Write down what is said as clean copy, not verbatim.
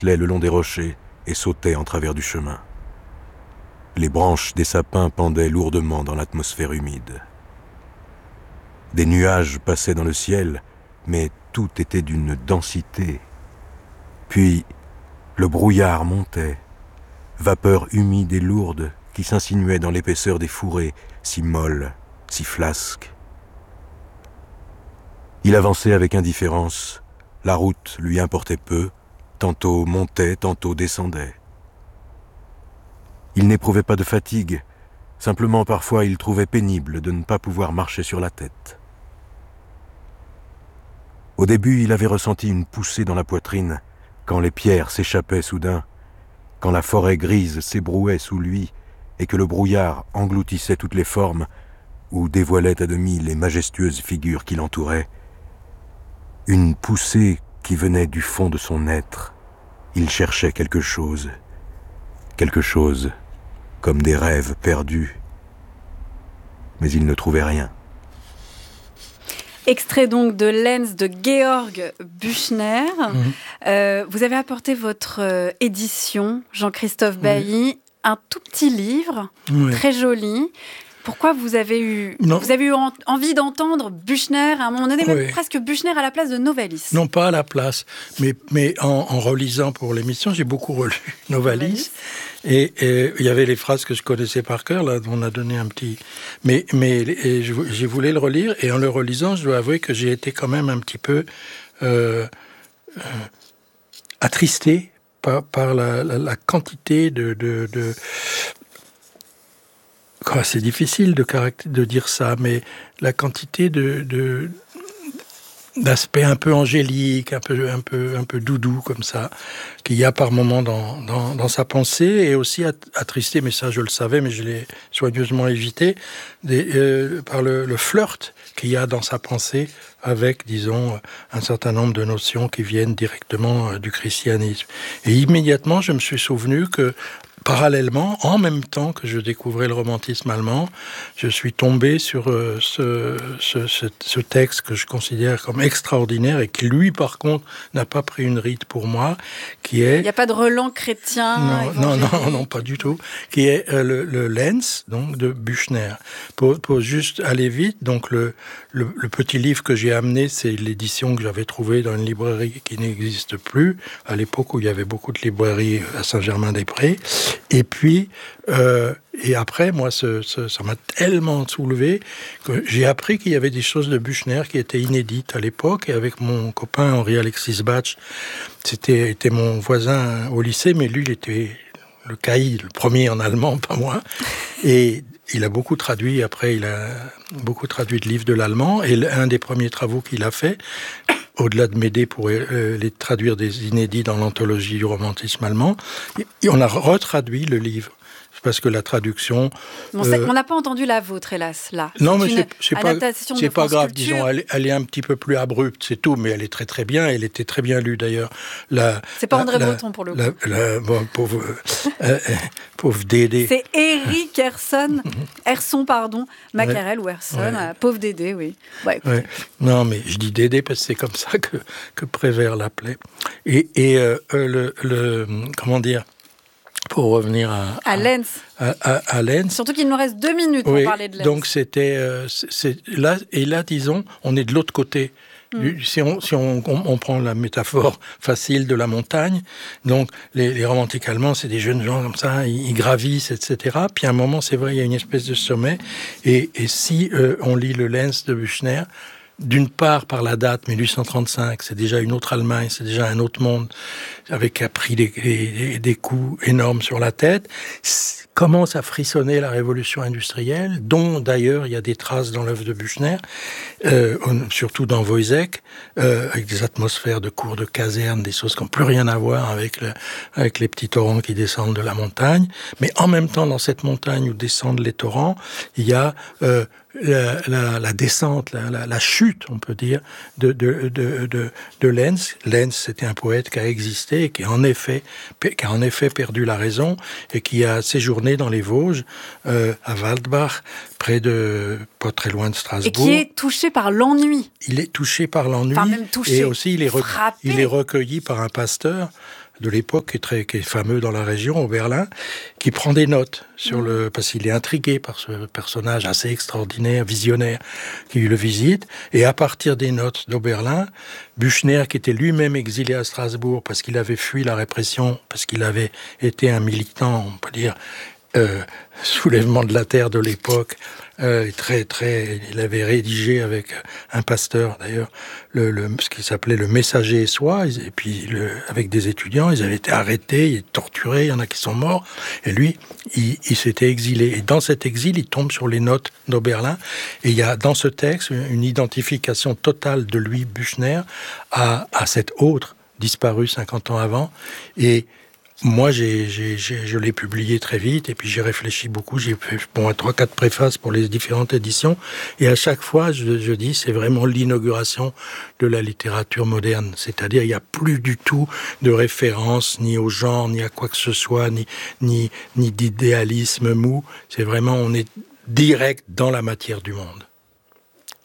ruisselaient le long des rochers et sautaient en travers du chemin. Les branches des sapins pendaient lourdement dans l'atmosphère humide. Des nuages passaient dans le ciel, mais tout était d'une densité. Puis, le brouillard montait, vapeur humide et lourde qui s'insinuait dans l'épaisseur des fourrés, si molle, si flasque. Il avançait avec indifférence, la route lui importait peu, tantôt montait, tantôt descendait. Il n'éprouvait pas de fatigue, simplement parfois il trouvait pénible de ne pas pouvoir marcher sur la tête. Au début, il avait ressenti une poussée dans la poitrine, quand les pierres s'échappaient soudain, quand la forêt grise s'ébrouait sous lui et que le brouillard engloutissait toutes les formes ou dévoilait à demi les majestueuses figures qui l'entouraient. Une poussée qui venait du fond de son être. Il cherchait quelque chose comme des rêves perdus, mais il ne trouvait rien. Extrait donc de Lens de Georg Büchner. Vous avez apporté votre édition, Jean-Christophe Bailly, un tout petit livre, très joli. Pourquoi vous avez eu envie d'entendre Büchner à un moment donné, même presque Büchner à la place de Novalis? Non, pas à la place, mais en relisant pour l'émission, j'ai beaucoup relu Novalis. Et il y avait les phrases que je connaissais par cœur, là, on a donné un petit... Mais je voulais le relire, et en le relisant, je dois avouer que j'ai été quand même un petit peu attristé par la quantité de c'est difficile de dire ça, mais la quantité d'aspects un peu angéliques, un peu doudou comme ça, qu'il y a par moments dans sa pensée, et aussi attristé, mais ça je le savais, mais je l'ai soigneusement évité, par le flirt qu'il y a dans sa pensée avec, disons, un certain nombre de notions qui viennent directement du christianisme. Et immédiatement, je me suis souvenu que parallèlement, en même temps que je découvrais le romantisme allemand, je suis tombé sur ce texte que je considère comme extraordinaire et qui, lui, par contre, n'a pas pris une ride pour moi, qui est... Il n'y a pas de relent chrétien? Non, pas du tout. Qui est le Lens, donc, de Büchner. Pour juste aller vite, donc, le petit livre que j'ai amené, c'est l'édition que j'avais trouvée dans une librairie qui n'existe plus, à l'époque où il y avait beaucoup de librairies à Saint-Germain-des-Prés. Et puis, et après, moi, ça m'a tellement soulevé que j'ai appris qu'il y avait des choses de Büchner qui étaient inédites à l'époque. Et avec mon copain Henri-Alexis Bach, était mon voisin au lycée, mais lui, il était le caïd, le premier en allemand, pas moi. Et il a beaucoup traduit, après, il a beaucoup traduit de livres de l'allemand. Et un des premiers travaux qu'il a fait, au-delà de m'aider pour les traduire des inédits dans l'anthologie du romantisme allemand, on a retraduit le livre. Parce que la traduction... on n'a pas entendu la vôtre, hélas, là. Non, mais c'est pas grave, Culture. disons, elle est un petit peu plus abrupte, c'est tout, mais elle est très très bien, elle était très bien lue d'ailleurs. C'est pas André Breton pour le coup. Pauvre Dédé. C'est Eric Herson, Macquerel ou Herson, pauvre Dédé, oui. Ouais. Non, mais je dis Dédé parce que c'est comme ça que Prévert l'appelait. Et comment dire, pour revenir à Lens. À Lens. Surtout qu'il nous reste 2 minutes pour parler de Lens. Donc c'était là, disons, on est de l'autre côté. Si on prend la métaphore facile de la montagne, donc les romantiques allemands, c'est des jeunes gens comme ça, ils gravissent, etc. Puis à un moment, c'est vrai, il y a une espèce de sommet. Et si on lit le Lens de Büchner, d'une part par la date 1835, c'est déjà une autre Allemagne, c'est déjà un autre monde, avec a pris des coups énormes sur la tête. Commence à frissonner la révolution industrielle, dont d'ailleurs il y a des traces dans l'œuvre de Büchner, surtout dans Woyzeck, avec des atmosphères de cours de caserne, des choses qui n'ont plus rien à voir avec les petits torrents qui descendent de la montagne. Mais en même temps, dans cette montagne où descendent les torrents, il y a la descente, la chute, on peut dire, de Lenz. Lenz, c'était un poète qui a existé et qui a en effet perdu la raison et qui a séjourné dans les Vosges, à Waldbach, pas très loin de Strasbourg. Et qui est touché par l'ennui. Il est touché par l'ennui. Enfin, même touché. Et aussi, il est recueilli par un pasteur de l'époque, qui est fameux dans la région, Oberlin, qui prend des notes parce qu'il est intrigué par ce personnage assez extraordinaire, visionnaire, qui le visite. Et à partir des notes d'Oberlin, Büchner, qui était lui-même exilé à Strasbourg parce qu'il avait fui la répression, parce qu'il avait été un militant, on peut dire, soulèvement de la terre de l'époque, il avait rédigé avec un pasteur d'ailleurs ce qui s'appelait le Messager et Soi, et puis avec des étudiants, ils avaient été arrêtés, torturés, il y en a qui sont morts, et lui, il s'était exilé. Et dans cet exil, il tombe sur les notes d'Oberlin, et il y a dans ce texte une identification totale de lui, Büchner, à cet autre disparu 50 ans avant, et moi, je l'ai publié très vite, et puis j'ai réfléchi beaucoup. J'ai fait 3-4 préfaces pour les différentes éditions. Et à chaque fois, je dis, c'est vraiment l'inauguration de la littérature moderne. C'est-à-dire, il n'y a plus du tout de référence ni au genre, ni à quoi que ce soit, ni d'idéalisme mou. C'est vraiment, on est direct dans la matière du monde.